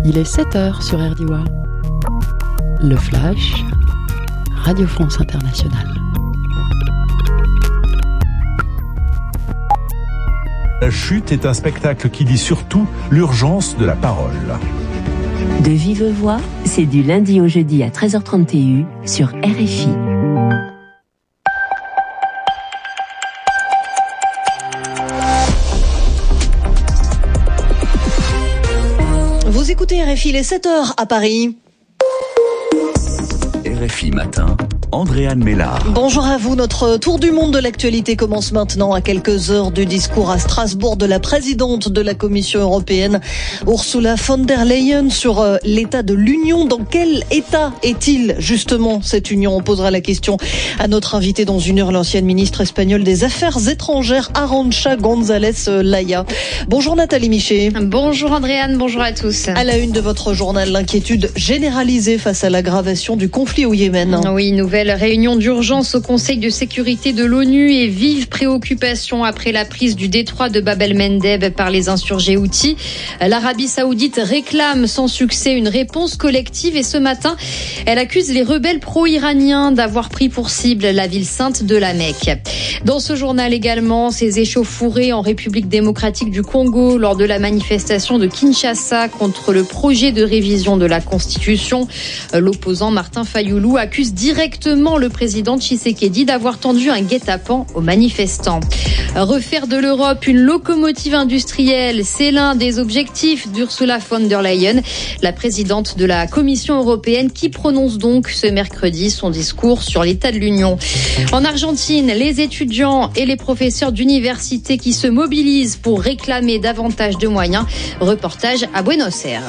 Il est 7h sur RDIWA. Le Flash, Radio France Internationale. La chute est un spectacle qui dit surtout l'urgence de la parole. De vive voix, c'est du lundi au jeudi à 13h30 TU sur RFI. Vous écoutez RFI, les 7h à Paris. RFI Matin, Andréane Mélard. Bonjour à vous, notre tour du monde de l'actualité commence maintenant à quelques heures du discours à Strasbourg de la présidente de la Commission européenne, Ursula von der Leyen, sur l'état de l'Union. Dans quel état est-il justement cette Union? On posera la question à notre invitée dans une heure, l'ancienne ministre espagnole des Affaires étrangères, Arantxa González Laya. Bonjour Nathalie Michet. Bonjour Andréane, bonjour à tous. À la une de votre journal, l'inquiétude généralisée face à l'aggravation du conflit au Yémen. Oui, nouvelle réunion d'urgence au Conseil de sécurité de l'ONU et vive préoccupation après la prise du détroit de Bab el-Mandeb par les insurgés houthis. L'Arabie saoudite réclame sans succès une réponse collective et ce matin, elle accuse les rebelles pro-iraniens d'avoir pris pour cible la ville sainte de la Mecque. Dans ce journal également, ces échauffourées en République démocratique du Congo lors de la manifestation de Kinshasa contre le projet de révision de la Constitution. L'opposant Martin Fayoulou accuse directement le président Tshisekedi d'avoir tendu un guet-apens aux manifestants. Refaire de l'Europe une locomotive industrielle, c'est l'un des objectifs d'Ursula von der Leyen, la présidente de la Commission européenne, qui prononce donc ce mercredi son discours sur l'état de l'Union. En Argentine, les étudiants et les professeurs d'université qui se mobilisent pour réclamer davantage de moyens. Reportage à Buenos Aires.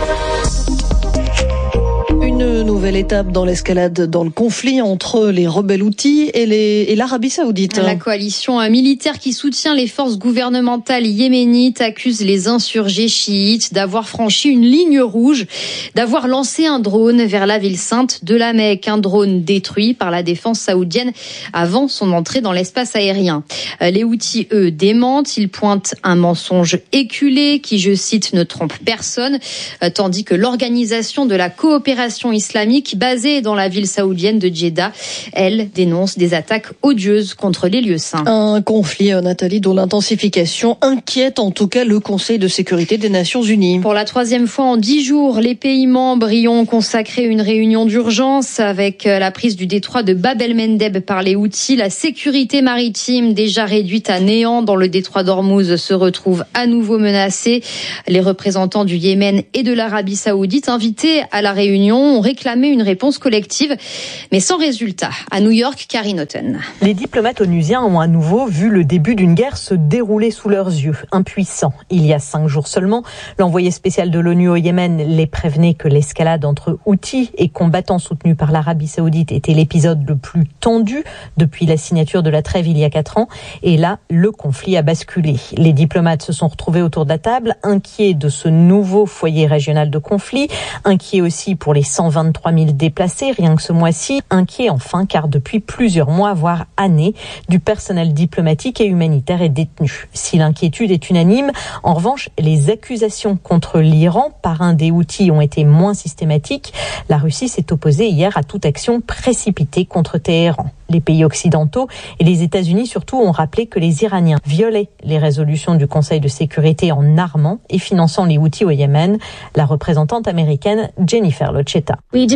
Une nouvelle étape dans l'escalade dans le conflit entre les rebelles houthis et l'Arabie saoudite. La coalition militaire qui soutient les forces gouvernementales yéménites accuse les insurgés chiites d'avoir franchi une ligne rouge, d'avoir lancé un drone vers la ville sainte de la Mecque. Un drone détruit par la défense saoudienne avant son entrée dans l'espace aérien. Les houthis, eux, démentent. Ils pointent un mensonge éculé qui, je cite, ne trompe personne, tandis que l'organisation de la coopération islamique basée dans la ville saoudienne de Jeddah, elle dénonce des attaques odieuses contre les lieux saints. Un conflit, Nathalie, dont l'intensification inquiète en tout cas le Conseil de sécurité des Nations Unies. Pour la 3e fois en 10 jours, les pays membres y ont consacré une réunion d'urgence avec la prise du détroit de Bab el-Mandeb par les Houthis. La sécurité maritime, déjà réduite à néant dans le détroit d'Ormuz, se retrouve à nouveau menacée. Les représentants du Yémen et de l'Arabie saoudite, invités à la réunion, ont réclamé une réponse collective, mais sans résultat. À New York, Karine Houghton. Les diplomates onusiens ont à nouveau vu le début d'une guerre se dérouler sous leurs yeux, impuissants. Il y a 5 jours seulement, l'envoyé spécial de l'ONU au Yémen les prévenait que l'escalade entre Houthis et combattants soutenus par l'Arabie saoudite était l'épisode le plus tendu depuis la signature de la trêve il y a 4 ans. Et là, le conflit a basculé. Les diplomates se sont retrouvés autour de la table, inquiets de ce nouveau foyer régional de conflit, inquiets aussi pour les 123 000 déplacés, rien que ce mois-ci, inquiets enfin car depuis plusieurs mois, voire années, du personnel diplomatique et humanitaire est détenu. Si l'inquiétude est unanime, en revanche, les accusations contre l'Iran par un des Houthis ont été moins systématiques. La Russie s'est opposée hier à toute action précipitée contre Téhéran. Les pays occidentaux et les États-Unis surtout ont rappelé que les Iraniens violaient les résolutions du Conseil de sécurité en armant et finançant les Houthis au Yémen. La représentante américaine Jennifer Locetta.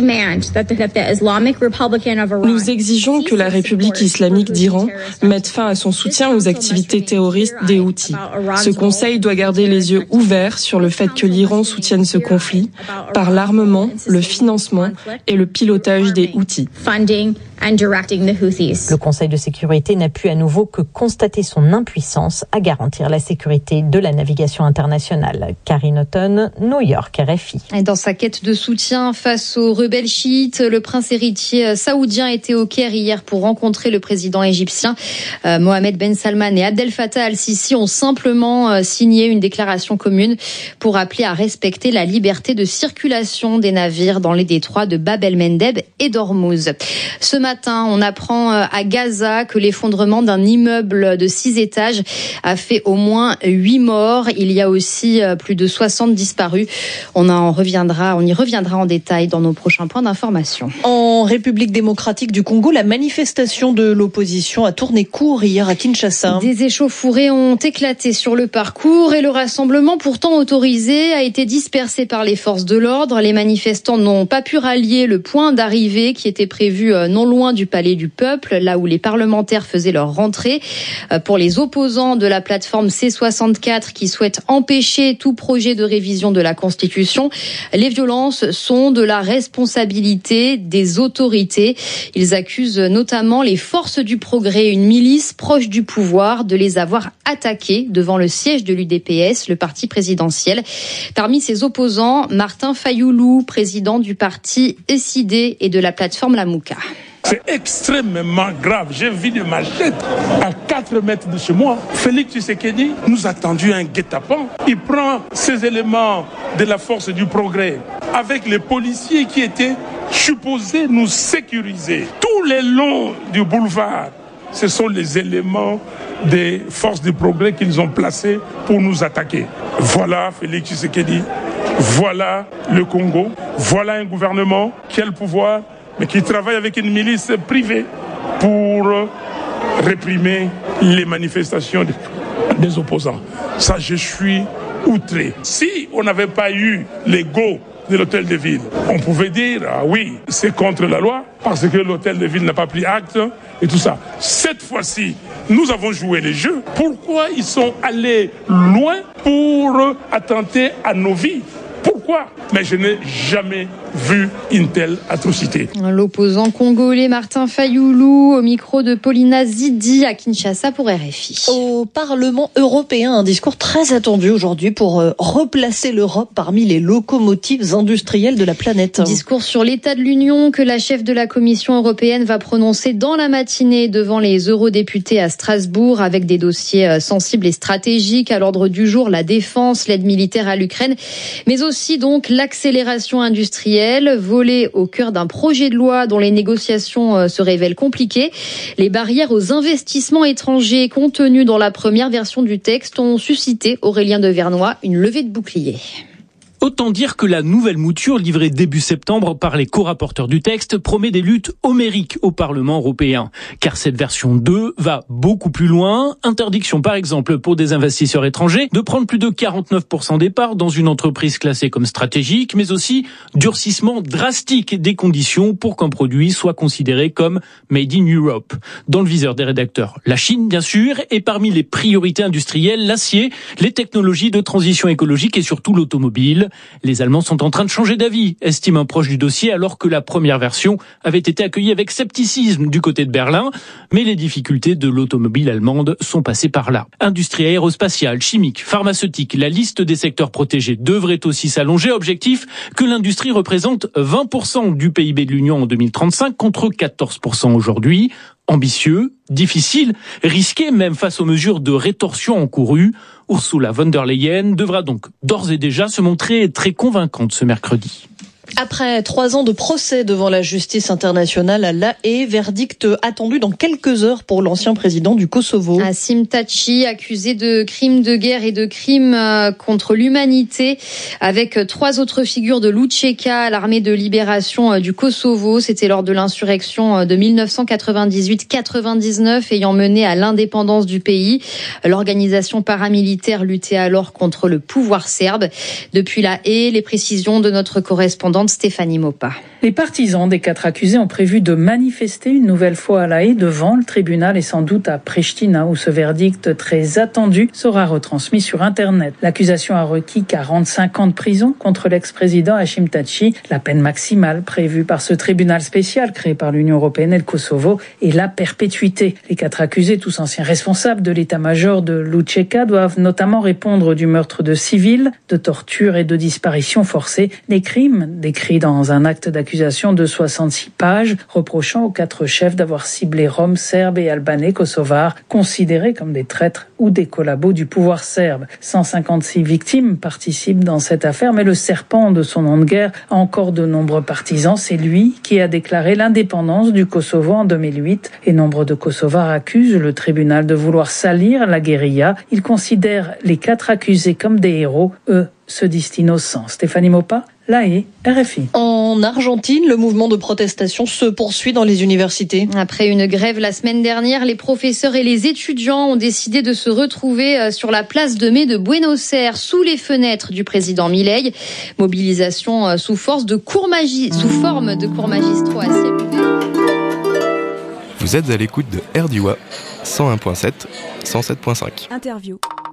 Nous exigeons que la République islamique d'Iran mette fin à son soutien aux activités terroristes des Houthis. Ce Conseil doit garder les yeux ouverts sur le fait que l'Iran soutienne ce conflit par l'armement, le financement et le pilotage des Houthis. Le Conseil de sécurité n'a pu à nouveau que constater son impuissance à garantir la sécurité de la navigation internationale. Karine Houghton, New York, RFI. Et dans sa quête de soutien face face aux rebelles chiites. Le prince héritier saoudien était au Caire hier pour rencontrer le président égyptien. Mohamed Ben Salman et Abdel Fattah al-Sisi ont simplement signé une déclaration commune pour appeler à respecter la liberté de circulation des navires dans les détroits de Bab el-Mandeb et d'Ormuz. Ce matin, on apprend à Gaza que l'effondrement d'un immeuble de 6 étages a fait au moins 8 morts. Il y a aussi plus de 60 disparus. On y reviendra en détail dans nos prochains points d'information. En République démocratique du Congo, la manifestation de l'opposition a tourné court hier à Kinshasa. Des échauffourées ont éclaté sur le parcours et le rassemblement pourtant autorisé a été dispersé par les forces de l'ordre. Les manifestants n'ont pas pu rallier le point d'arrivée qui était prévu non loin du Palais du Peuple, là où les parlementaires faisaient leur rentrée. Pour les opposants de la plateforme C64 qui souhaitent empêcher tout projet de révision de la Constitution, les violences sont de la responsabilité des autorités. Ils accusent notamment les forces du progrès, une milice proche du pouvoir, de les avoir attaquées devant le siège de l'UDPS, le parti présidentiel. Parmi ses opposants, Martin Fayoulou, président du parti SID et de la plateforme Lamouka. C'est extrêmement grave. J'ai vu des machettes à 4 mètres de chez moi. Félix Tshisekedi nous a tendu un guet-apens. Il prend ces éléments de la force du progrès avec les policiers qui étaient supposés nous sécuriser. Tout le long du boulevard, ce sont les éléments des forces du progrès qu'ils ont placés pour nous attaquer. Voilà Félix Tshisekedi. Voilà le Congo. Voilà un gouvernement qui a le pouvoir, mais qui travaille avec une milice privée pour réprimer les manifestations des opposants. Ça, je suis outré. Si on n'avait pas eu les go de l'hôtel de ville, on pouvait dire, ah oui, c'est contre la loi, parce que l'hôtel de ville n'a pas pris acte et tout ça. Cette fois-ci, nous avons joué les jeux. Pourquoi ils sont allés loin pour attenter à nos vies ? Pourquoi ? Mais je n'ai jamais vu une telle atrocité. L'opposant congolais Martin Fayoulou au micro de Paulina Zidi à Kinshasa pour RFI. Au Parlement européen, un discours très attendu aujourd'hui pour replacer l'Europe parmi les locomotives industrielles de la planète. Discours sur l'état de l'Union que la chef de la Commission européenne va prononcer dans la matinée devant les eurodéputés à Strasbourg avec des dossiers sensibles et stratégiques à l'ordre du jour, la défense, l'aide militaire à l'Ukraine, mais aussi donc l'accélération industrielle, volée au cœur d'un projet de loi dont les négociations se révèlent compliquées. Les barrières aux investissements étrangers contenues dans la première version du texte ont suscité, Aurélien de Vernoy, une levée de bouclier. Autant dire que la nouvelle mouture livrée début septembre par les co-rapporteurs du texte promet des luttes homériques au Parlement européen. Car cette version 2 va beaucoup plus loin. Interdiction par exemple pour des investisseurs étrangers de prendre plus de 49% des parts dans une entreprise classée comme stratégique, mais aussi durcissement drastique des conditions pour qu'un produit soit considéré comme Made in Europe. Dans le viseur des rédacteurs, la Chine bien sûr, et parmi les priorités industrielles, l'acier, les technologies de transition écologique et surtout l'automobile. Les Allemands sont en train de changer d'avis, estime un proche du dossier, alors que la première version avait été accueillie avec scepticisme du côté de Berlin. Mais les difficultés de l'automobile allemande sont passées par là. Industrie aérospatiale, chimique, pharmaceutique, la liste des secteurs protégés devrait aussi s'allonger. Objectif, que l'industrie représente 20% du PIB de l'Union en 2035 contre 14% aujourd'hui. Ambitieux, difficile, risqué même face aux mesures de rétorsion encourues. Ursula von der Leyen devra donc d'ores et déjà se montrer très convaincante ce mercredi. Après 3 ans de procès devant la justice internationale à La Haye, verdict attendu dans quelques heures pour l'ancien président du Kosovo. Haşim Tači, accusé de crimes de guerre et de crimes contre l'humanité, avec 3 autres figures de l'UÇK, l'armée de libération du Kosovo. C'était lors de l'insurrection de 1998-99 ayant mené à l'indépendance du pays. L'organisation paramilitaire luttait alors contre le pouvoir serbe. Depuis La Haye, les précisions de notre correspondante Stéphanie Mopa. Les partisans des 4 accusés ont prévu de manifester une nouvelle fois à La Haye devant le tribunal et sans doute à Pristina où ce verdict très attendu sera retransmis sur Internet. L'accusation a requis 45 ans de prison contre l'ex-président Haşim Tači. La peine maximale prévue par ce tribunal spécial créé par l'Union européenne et le Kosovo est la perpétuité. Les 4 accusés, tous anciens responsables de l'état-major de l'UÇK, doivent notamment répondre du meurtre de civils, de torture et de disparition forcée, des crimes des écrit dans un acte d'accusation de 66 pages, reprochant aux 4 chefs d'avoir ciblé Roms, Serbes et Albanais kosovars, considérés comme des traîtres ou des collabos du pouvoir serbe. 156 victimes participent dans cette affaire, mais le serpent de son nom de guerre a encore de nombreux partisans. C'est lui qui a déclaré l'indépendance du Kosovo en 2008 et nombre de Kosovars accusent le tribunal de vouloir salir la guérilla. Il considère les 4 accusés comme des héros. Eux se disent innocents. Stéphanie Mopa, La Haye, RFI. En Argentine, le mouvement de protestation se poursuit dans les universités. Après une grève la semaine dernière, les professeurs et les étudiants ont décidé de se retrouver sur la place de mai de Buenos Aires, sous les fenêtres du président Milei. Mobilisation sous forme de cours magistraux à ciel ouvert. Vous êtes à l'écoute de RDIWA 101.7, 107.5. Interview.